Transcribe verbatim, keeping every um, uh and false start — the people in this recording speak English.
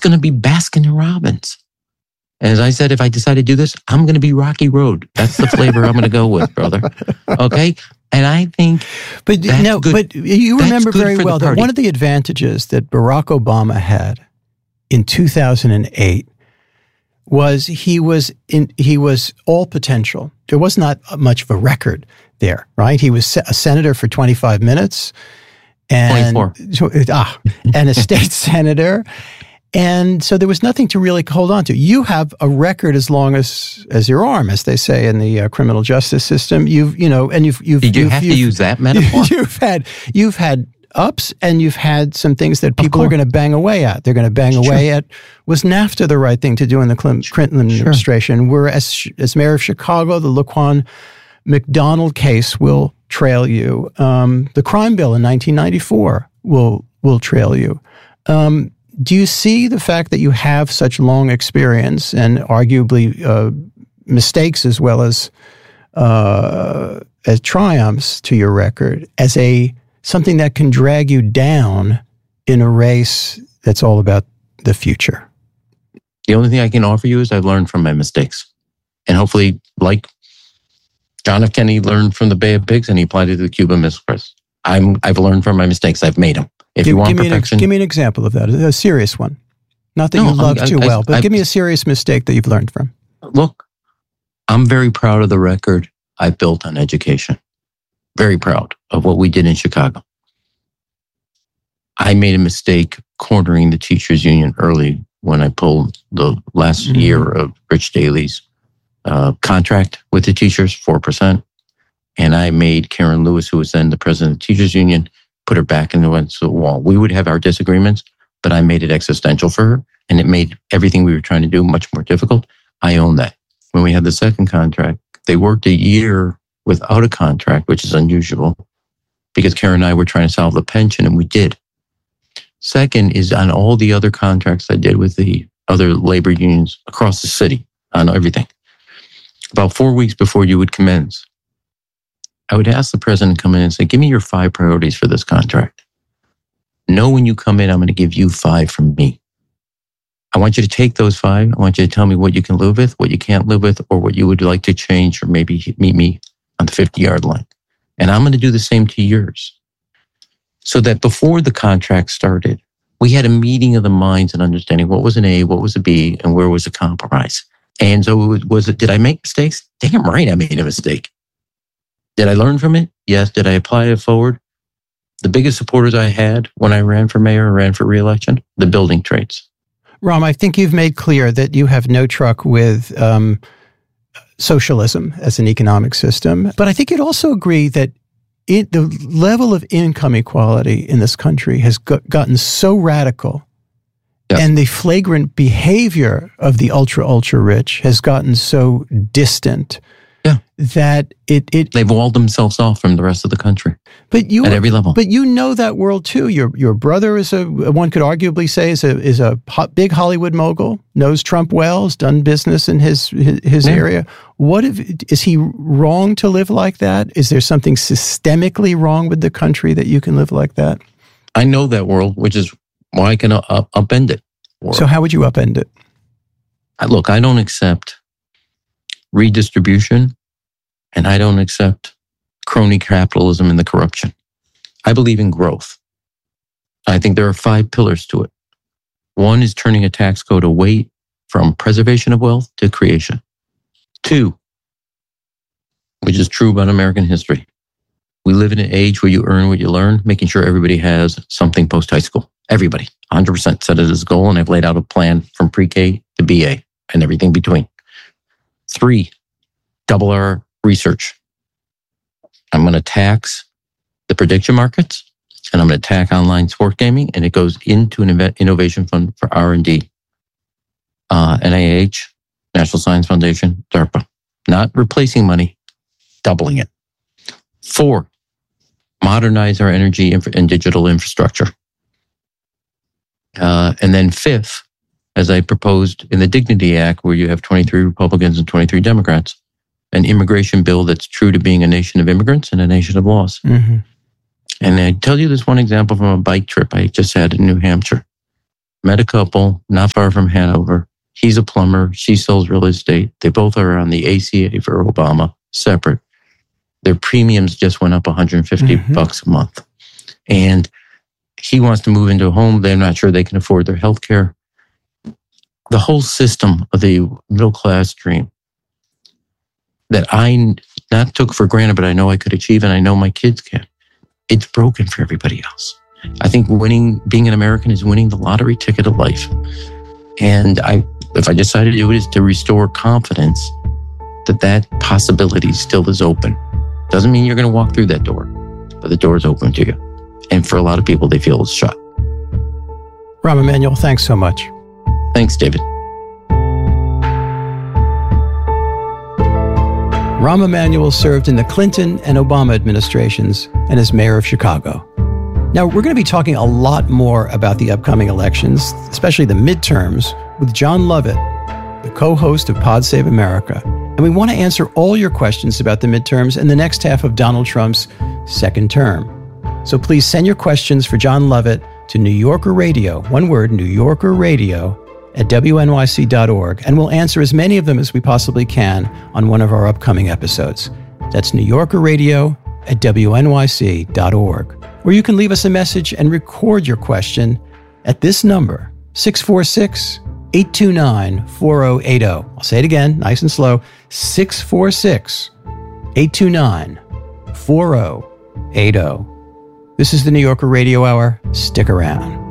going to be Baskin and Robbins. And as I said, if I decide to do this, I'm going to be Rocky Road. That's the flavor I'm going to go with, brother. Okay? And I think But that's no, good. but you That's remember good very for the well that party. one of the advantages that Barack Obama had in two thousand eight was he was in he was all potential. There was not much of a record there, right? He was a senator for twenty-five minutes and twenty-four ah, and a state senator. And so there was nothing to really hold on to. You have a record as long as as your arm, as they say in the uh, criminal justice system. You've, you know, and you've you've Did you you've, have you've, to use that metaphor? You've had you've had ups, and you've had some things that people are going to bang away at. They're going to bang Sure. away at. Was NAFTA the right thing to do in the Clinton, Clinton Sure. administration? Where as as mayor of Chicago, the Laquan McDonald case will trail you. Um, the crime bill in nineteen ninety-four will will trail you. Um, Do you see the fact that you have such long experience and arguably uh, mistakes as well as uh, as triumphs to your record as a something that can drag you down in a race that's all about the future? The only thing I can offer you is I've learned from my mistakes. And hopefully, like John F. Kennedy learned from the Bay of Pigs and he applied it to the Cuban Missile Crisis. I'm, I've learned from my mistakes. I've made them. If give, you want give me perfection... An, give me an example of that, a serious one. Not that No, you love I- too I- well, but I- give me a serious mistake that you've learned from. Look, I'm very proud of the record I built on education. Very proud of what we did in Chicago. I made a mistake cornering the teachers union early when I pulled the last Mm-hmm. year of Rich Daley's uh, contract with the teachers, four percent. And I made Karen Lewis, who was then the president of the teachers union, put her back into the wall. We would have our disagreements, but I made it existential for her, and it made everything we were trying to do much more difficult. I own that. When we had the second contract, they worked a year without a contract, which is unusual, because Karen and I were trying to solve the pension, and we did. Second is on all the other contracts I did with the other labor unions across the city on everything. About four weeks before you would commence, I would ask the president to come in and say, give me your five priorities for this contract. Know when you come in, I'm going to give you five from me. I want you to take those five. I want you to tell me what you can live with, what you can't live with, or what you would like to change, or maybe meet me on the fifty-yard line. And I'm going to do the same to yours. So that before the contract started, we had a meeting of the minds and understanding what was an A, what was a B, and where was a compromise. And so it was, was it, did I make mistakes? Damn right I made a mistake. Did I learn from it? Yes. Did I apply it forward? The biggest supporters I had when I ran for mayor and ran for re-election, the building trades. Ram, I think you've made clear that you have no truck with um, socialism as an economic system. But I think you'd also agree that it, the level of income equality in this country has got, gotten so radical, yes. and the flagrant behavior of the ultra, ultra rich has gotten so distant. Yeah. That it, it They've walled themselves off from the rest of the country. But you at every level. But you know that world too. Your your brother is a one could arguably say is a is a hot, big Hollywood mogul. Knows Trump well. Has done business in his his, his yeah. area. What if is he wrong to live like that? Is there something systemically wrong with the country that you can live like that? I know that world, which is why I can up, upend it. World. So how would you upend it? I, look, I don't accept redistribution, and I don't accept crony capitalism and the corruption. I believe in growth. I think there are five pillars to it. One is turning a tax code away from preservation of wealth to creation. Two, which is true about American history. We live in an age where you earn what you learn, making sure everybody has something post-high school. Everybody, one hundred percent set it as a goal, and I've laid out a plan from pre-K to B A and everything between. Three, double our research. I'm going to tax the prediction markets, and I'm going to tax online sport gaming, and it goes into an innovation fund for R and D. Uh, N I H, National Science Foundation, DARPA. Not replacing money, doubling it. Four, modernize our energy infra- and digital infrastructure. Uh, and then fifth, as I proposed in the Dignity Act, where you have twenty-three Republicans and twenty-three Democrats, an immigration bill that's true to being a nation of immigrants and a nation of laws. Mm-hmm. And I tell you this one example from a bike trip I just had in New Hampshire. met a couple not far from Hanover. He's a plumber. She sells real estate. They both are on the A C A for Obama, separate. Their premiums just went up one hundred fifty mm-hmm. bucks a month. And he wants to move into a home. They're not sure they can afford their health care. The whole system of the middle class dream that I not took for granted, but I know I could achieve and I know my kids can. It's broken for everybody else. I think winning, being an American is winning the lottery ticket of life. And I, if I decided to do it, is to restore confidence that that possibility still is open. Doesn't mean you're going to walk through that door, but the door is open to you. And for a lot of people, they feel it's shut. Rahm Emanuel, thanks so much. Thanks, David. Rahm Emanuel served in the Clinton and Obama administrations and as mayor of Chicago. Now, we're going to be talking a lot more about the upcoming elections, especially the midterms, with Jon Lovett, the co-host of Pod Save America. And we want to answer all your questions about the midterms and the next half of Donald Trump's second term. So please send your questions for Jon Lovett to New Yorker Radio, one word, New Yorker Radio, at W N Y C dot org, and we'll answer as many of them as we possibly can on one of our upcoming episodes. That's New Yorker Radio at W N Y C dot org. Or you can leave us a message and record your question at this number, six four six, eight two nine, four zero eight zero. I'll say it again, nice and slow, six four six, eight two nine, four zero eight zero. This is the New Yorker Radio Hour. Stick around.